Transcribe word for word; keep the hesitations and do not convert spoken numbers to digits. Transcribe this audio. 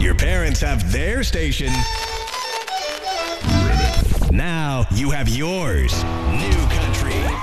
Your parents have their station. Now you have yours. New Country.